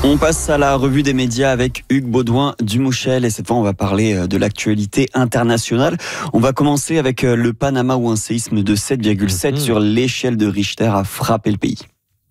On passe à la revue des médias avec Hugues Baudouin-Dumouchel et cette fois on va parler de l'actualité internationale. On va commencer avec le Panama où un séisme de 7,7 sur l'échelle de Richter a frappé le pays.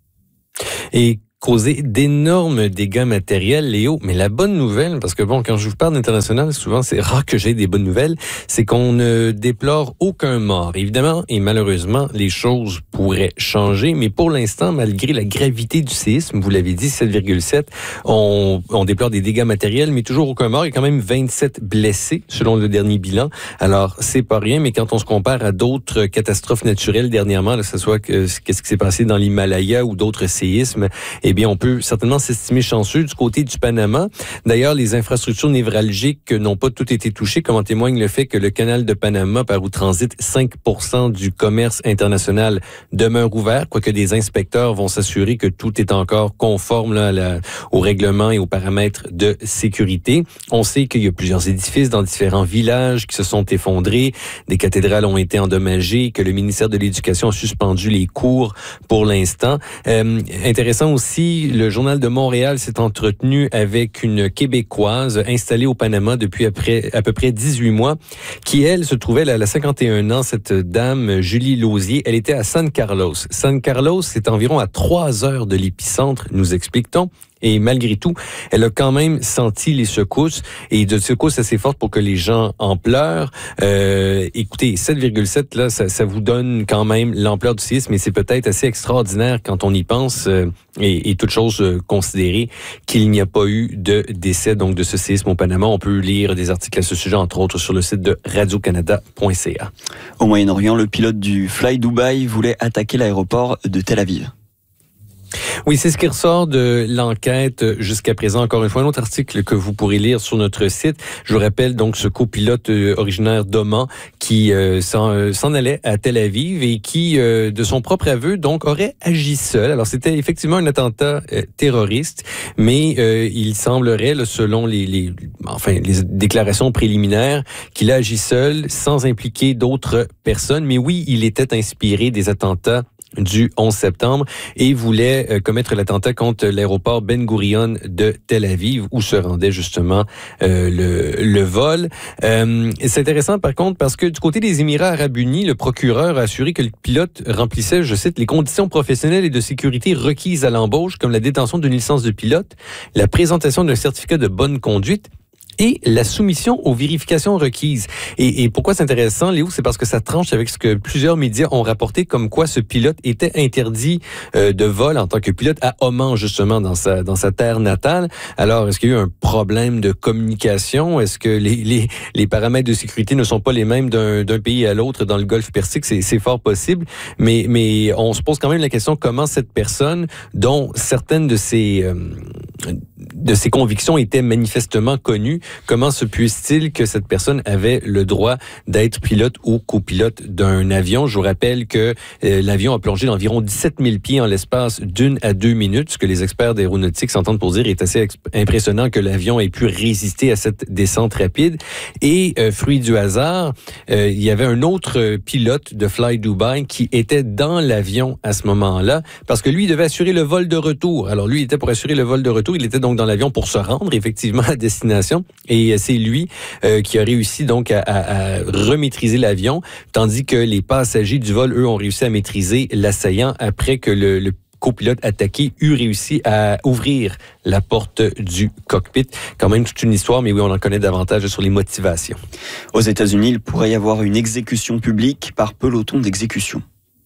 Et causé d'énormes dégâts matériels, Léo. Mais la bonne nouvelle, parce que bon, quand je vous parle d'international, souvent c'est rare que j'ai des bonnes nouvelles, c'est qu'on ne déplore aucun mort. Évidemment, et malheureusement, les choses pourraient changer, mais pour l'instant, malgré la gravité du séisme, vous l'avez dit, 7,7, on déplore des dégâts matériels, mais toujours aucun mort. Il y a quand même 27 blessés, selon le dernier bilan. Alors, c'est pas rien, mais quand on se compare à d'autres catastrophes naturelles dernièrement, que ce soit qu'est-ce qui s'est passé dans l'Himalaya ou d'autres séismes, eh bien, on peut certainement s'estimer chanceux du côté du Panama. D'ailleurs, les infrastructures névralgiques n'ont pas toutes été touchées, comme en témoigne le fait que le canal de Panama, par où transite 5% du commerce international, demeure ouvert, quoique des inspecteurs vont s'assurer que tout est encore conforme là, aux règlements et aux paramètres de sécurité. On sait qu'il y a plusieurs édifices dans différents villages qui se sont effondrés, des cathédrales ont été endommagées, que le ministère de l'Éducation a suspendu les cours pour l'instant. Intéressant aussi, le Journal de Montréal s'est entretenu avec une Québécoise installée au Panama depuis à peu près 18 mois, qui, elle, se trouvait à 51 ans, cette dame, Julie Lausier. Elle était à San Carlos. San Carlos, c'est environ à 3 heures de l'épicentre, nous explique-t-on. Et malgré tout, elle a quand même senti les secousses et de secousses assez fortes pour que les gens en pleurent. Écoutez, 7,7, là, ça vous donne quand même l'ampleur du séisme, mais c'est peut-être assez extraordinaire quand on y pense et toute chose considérée qu'il n'y a pas eu de décès donc de ce séisme au Panama. On peut lire des articles à ce sujet, entre autres, sur le site de radiocanada.ca. Au Moyen-Orient, le pilote du Fly Dubai voulait attaquer l'aéroport de Tel Aviv. Oui, c'est ce qui ressort de l'enquête jusqu'à présent. Encore une fois, un autre article que vous pourrez lire sur notre site. Je vous rappelle donc ce copilote originaire d'Oman qui s'en allait à Tel Aviv et qui, de son propre aveu, donc aurait agi seul. Alors, c'était effectivement un attentat terroriste, mais il semblerait, là, selon les déclarations préliminaires, qu'il a agi seul sans impliquer d'autres personnes. Mais oui, il était inspiré des attentats du 11 septembre et voulait commettre l'attentat contre l'aéroport Ben Gurion de Tel Aviv où se rendait justement le vol. C'est intéressant par contre parce que du côté des Émirats arabes unis, le procureur a assuré que le pilote remplissait, je cite, les conditions professionnelles et de sécurité requises à l'embauche comme la détention d'une licence de pilote, la présentation d'un certificat de bonne conduite et la soumission aux vérifications requises. Et pourquoi c'est intéressant, Léo? C'est parce que ça tranche avec ce que plusieurs médias ont rapporté comme quoi ce pilote était interdit de vol en tant que pilote à Oman, justement, dans sa terre natale. Alors, est-ce qu'il y a eu un problème de communication? Est-ce que les paramètres de sécurité ne sont pas les mêmes d'un pays à l'autre dans le Golfe Persique? C'est fort possible. Mais on se pose quand même la question comment cette personne, dont certaines de ses convictions étaient manifestement connues, comment se puisse-t-il que cette personne avait le droit d'être pilote ou copilote d'un avion? Je vous rappelle que l'avion a plongé d'environ 17 000 pieds en l'espace d'1 à 2 minutes. Ce que les experts d'aéronautique s'entendent pour dire est assez impressionnant que l'avion ait pu résister à cette descente rapide. Et fruit du hasard, il y avait un autre pilote de Fly Dubai qui était dans l'avion à ce moment-là parce que lui, il devait assurer le vol de retour. Alors lui, il était pour assurer le vol de retour. Il était donc dans l'avion pour se rendre effectivement à destination. Et c'est lui qui a réussi donc à remaîtriser l'avion, tandis que les passagers du vol, eux, ont réussi à maîtriser l'assaillant après que le copilote attaqué eut réussi à ouvrir la porte du cockpit. Quand même toute une histoire, mais oui, on en connaît davantage sur les motivations. Aux États-Unis, il pourrait y avoir une exécution publique par peloton d'exécution.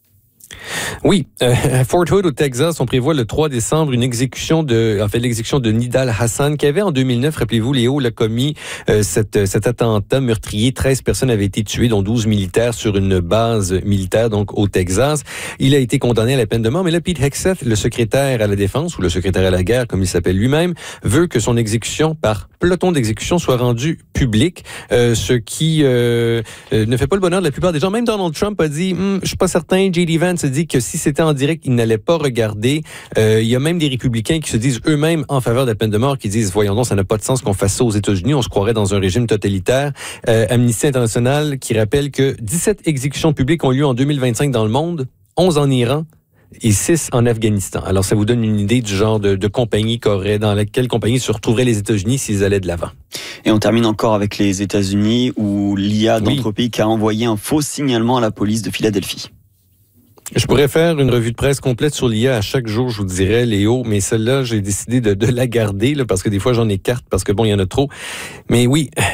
Oui, à Fort Hood au Texas, on prévoit le 3 décembre l'exécution de Nidal Hassan qui avait en 2009, rappelez-vous, Léo, l'a commis cet attentat meurtrier. 13 personnes avaient été tuées, dont 12 militaires sur une base militaire donc au Texas. Il a été condamné à la peine de mort, mais là, Pete Hegseth, le secrétaire à la défense ou le secrétaire à la guerre, comme il s'appelle lui-même, veut que son exécution par peloton d'exécution soit rendue publique, ce qui ne fait pas le bonheur de la plupart des gens. Même Donald Trump a dit, je suis pas certain, J.D. Vance a dit que si c'était en direct, il n'allait pas regarder. Il y a même des républicains qui se disent eux-mêmes en faveur de la peine de mort, qui disent, voyons donc, ça n'a pas de sens qu'on fasse ça aux États-Unis, on se croirait dans un régime totalitaire. Amnesty International qui rappelle que 17 exécutions publiques ont lieu en 2025 dans le monde, 11 en Iran, et 6 en Afghanistan. Alors, ça vous donne une idée du genre de compagnie dans laquelle compagnie se retrouveraient les États-Unis s'ils allaient de l'avant. Et on termine encore avec les États-Unis où l'IA d'Anthropic a envoyé un faux signalement à la police de Philadelphie. Je pourrais faire une revue de presse complète sur l'IA à chaque jour, je vous dirais, Léo, mais celle-là, j'ai décidé de la garder là, parce que des fois, j'en écarte parce que bon, il y en a trop. Mais oui,